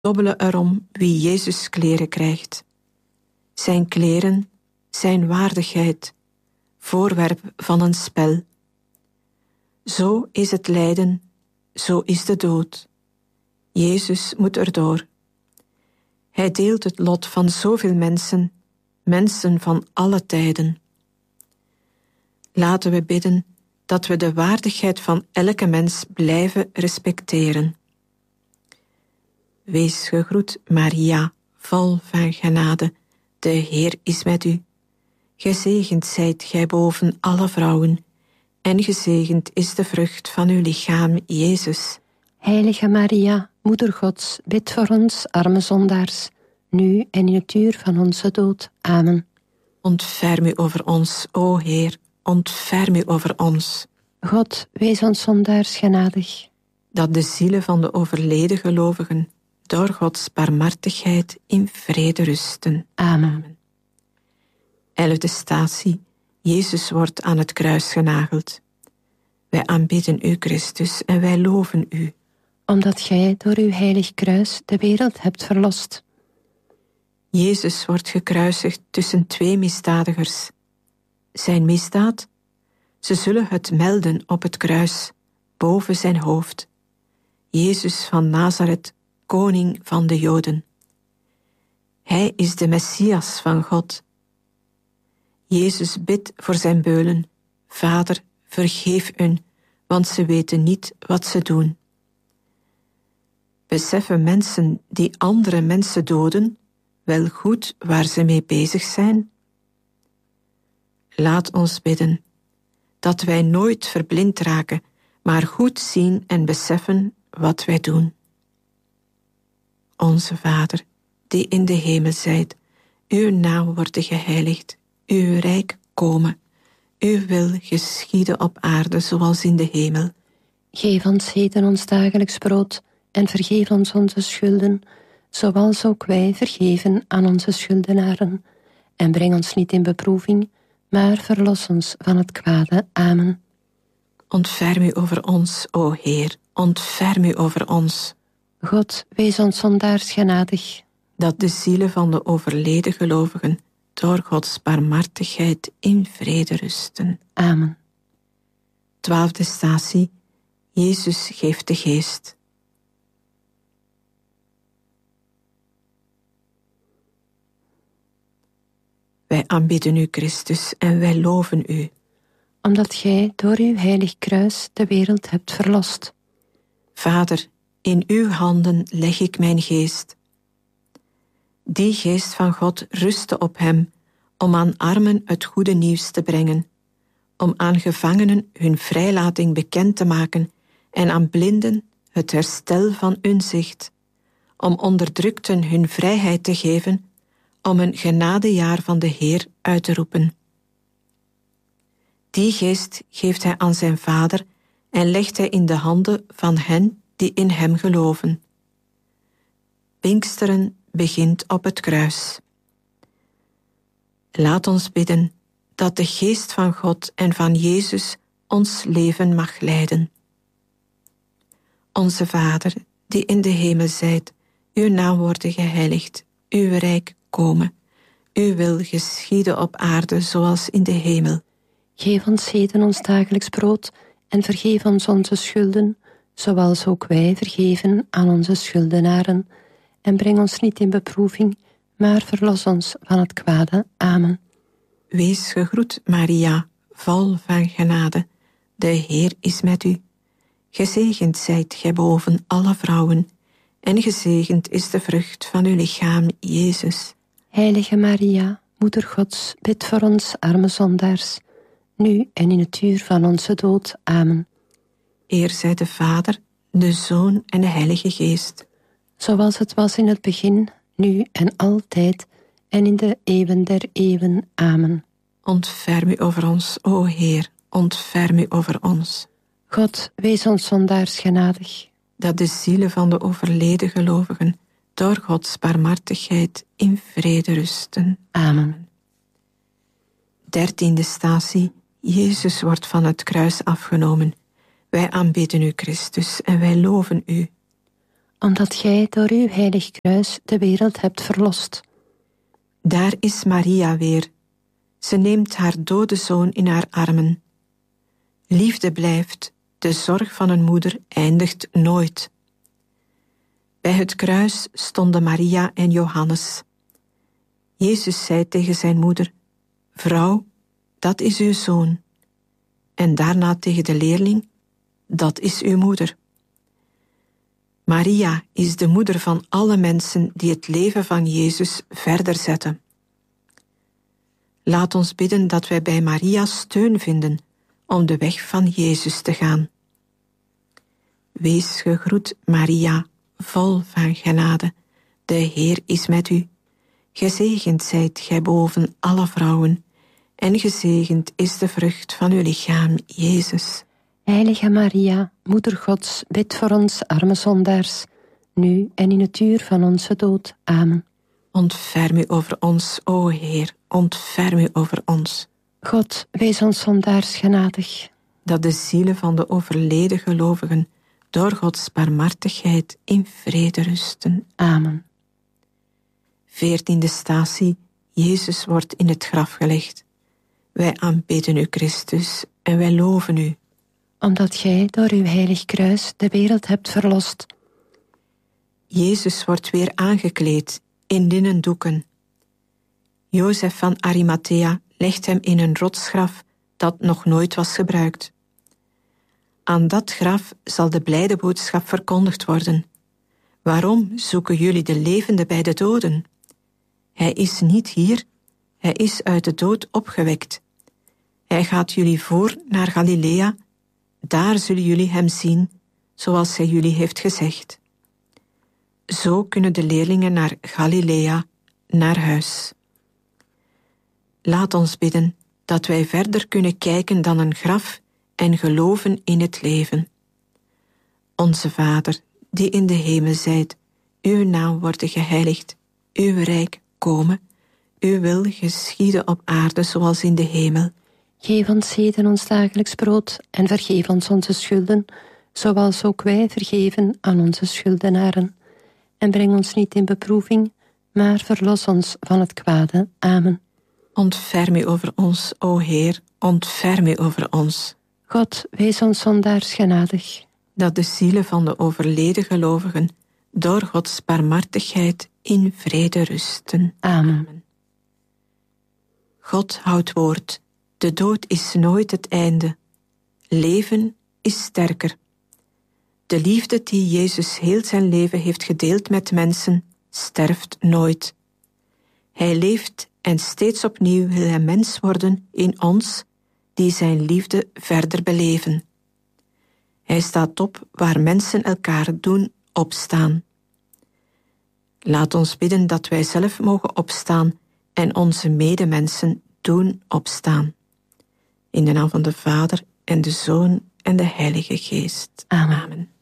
dobbelen erom wie Jezus' kleren krijgt. Zijn kleren, zijn waardigheid, voorwerp van een spel. Zo is het lijden, zo is de dood. Jezus moet erdoor. Hij deelt het lot van zoveel mensen, mensen van alle tijden. Laten we bidden dat we de waardigheid van elke mens blijven respecteren. Wees gegroet, Maria, vol van genade, de Heer is met u. Gezegend zijt gij boven alle vrouwen, en gezegend is de vrucht van uw lichaam, Jezus. Heilige Maria, Moeder Gods, bid voor ons, arme zondaars, nu en in het uur van onze dood. Amen. Ontferm u over ons, o Heer, ontferm u over ons. God, wees ons zondaars genadig. Dat de zielen van de overleden gelovigen door Gods barmhartigheid in vrede rusten. Amen. 11e statie. Jezus wordt aan het kruis genageld. Wij aanbidden u, Christus, en wij loven u. Omdat gij door uw heilig kruis de wereld hebt verlost. Jezus wordt gekruisigd tussen twee misdadigers. Zijn misdaad? Ze zullen het melden op het kruis, boven zijn hoofd. Jezus van Nazareth, koning van de Joden. Hij is de Messias van God. Jezus bidt voor zijn beulen: Vader, vergeef hun, want ze weten niet wat ze doen. Beseffen mensen die andere mensen doden wel goed waar ze mee bezig zijn? Laat ons bidden dat wij nooit verblind raken, maar goed zien en beseffen wat wij doen. Onze Vader, die in de hemel zijt, uw naam worden geheiligd, uw rijk komen, uw wil geschieden op aarde zoals in de hemel. Geef ons heden ons dagelijks brood en vergeef ons onze schulden, zoals ook wij vergeven aan onze schuldenaren. En breng ons niet in beproeving, maar verlos ons van het kwade. Amen. Ontferm u over ons, o Heer, ontferm u over ons. God, wees ons zondaars genadig. Dat de zielen van de overleden gelovigen door Gods barmhartigheid in vrede rusten. Amen. 12e statie. Jezus geeft de geest. Wij aanbidden u, Christus, en wij loven u. Omdat gij door uw heilig kruis de wereld hebt verlost. Vader, in uw handen leg ik mijn geest. Die geest van God rustte op hem, om aan armen het goede nieuws te brengen, om aan gevangenen hun vrijlating bekend te maken en aan blinden het herstel van hun zicht, om onderdrukten hun vrijheid te geven, om een genadejaar van de Heer uit te roepen. Die geest geeft hij aan zijn Vader en legt hij in de handen van hen die in hem geloven. Pinksteren begint op het kruis. Laat ons bidden dat de geest van God en van Jezus ons leven mag leiden. Onze Vader, die in de hemel zijt, uw naam worden geheiligd, uw rijk komen, uw wil geschieden op aarde zoals in de hemel. Geef ons heden ons dagelijks brood en vergeef ons onze schulden, zoals ook wij vergeven aan onze schuldenaren. En breng ons niet in beproeving, maar verlos ons van het kwade. Amen. Wees gegroet, Maria, vol van genade. De Heer is met u. Gezegend zijt gij boven alle vrouwen, en gezegend is de vrucht van uw lichaam, Jezus. Heilige Maria, Moeder Gods, bid voor ons arme zondaars, nu en in het uur van onze dood. Amen. Eer zij de Vader, de Zoon en de Heilige Geest. Zoals het was in het begin, nu en altijd, en in de eeuwen der eeuwen. Amen. Ontferm u over ons, o Heer, ontferm u over ons. God, wees ons zondaars genadig. Dat de zielen van de overleden gelovigen door Gods barmhartigheid in vrede rusten. Amen. 13e statie. Jezus wordt van het kruis afgenomen. Wij aanbidden u, Christus, en wij loven u. omdat gij door uw heilig kruis de wereld hebt verlost. Daar is Maria weer. Ze neemt haar dode zoon in haar armen. Liefde blijft, de zorg van een moeder eindigt nooit. Bij het kruis stonden Maria en Johannes. Jezus zei tegen zijn moeder: Vrouw, dat is uw zoon. En daarna tegen de leerling: Dat is uw moeder. Maria is de moeder van alle mensen die het leven van Jezus verder zetten. Laat ons bidden dat wij bij Maria steun vinden om de weg van Jezus te gaan. Wees gegroet, Maria, vol van genade. De Heer is met u. Gezegend zijt gij boven alle vrouwen, en gezegend is de vrucht van uw lichaam, Jezus. Heilige Maria, Moeder Gods, bid voor ons arme zondaars, nu en in het uur van onze dood. Amen. Ontferm u over ons, o Heer, ontferm u over ons. God, wees ons zondaars genadig. Dat de zielen van de overleden gelovigen door Gods barmhartigheid in vrede rusten. Amen. 14e statie, Jezus wordt in het graf gelegd. Wij aanbidden u, Christus, en wij loven u. Omdat gij door uw heilig kruis de wereld hebt verlost. Jezus wordt weer aangekleed in linnen doeken. Jozef van Arimathea legt hem in een rotsgraf dat nog nooit was gebruikt. Aan dat graf zal de blijde boodschap verkondigd worden. Waarom zoeken jullie de levende bij de doden? Hij is niet hier, hij is uit de dood opgewekt. Hij gaat jullie voor naar Galilea, daar zullen jullie hem zien, zoals hij jullie heeft gezegd. Zo kunnen de leerlingen naar Galilea, naar huis. Laat ons bidden dat wij verder kunnen kijken dan een graf en geloven in het leven. Onze Vader, die in de hemel zijt, uw naam worden geheiligd, uw rijk komen, uw wil geschieden op aarde zoals in de hemel. Geef ons heden ons dagelijks brood en vergeef ons onze schulden, zoals ook wij vergeven aan onze schuldenaren. En breng ons niet in beproeving, maar verlos ons van het kwade. Amen. Ontferm u over ons, o Heer, ontferm u over ons. God, wees ons zondaars genadig. Dat de zielen van de overleden gelovigen door Gods barmhartigheid in vrede rusten. Amen. God houdt woord. De dood is nooit het einde. Leven is sterker. De liefde die Jezus heel zijn leven heeft gedeeld met mensen, sterft nooit. Hij leeft en steeds opnieuw wil hij mens worden in ons, die zijn liefde verder beleven. Hij staat op waar mensen elkaar doen opstaan. Laat ons bidden dat wij zelf mogen opstaan en onze medemensen doen opstaan. In de naam van de Vader en de Zoon en de Heilige Geest. Amen.